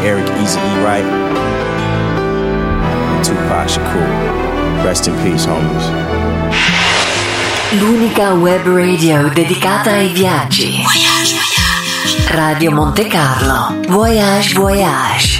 Eric Easy E. Wright, and Tupac Shakur. Rest in peace, homies. L'unica web radio dedicata ai viaggi. Radio Monte Carlo. Voyage Voyage.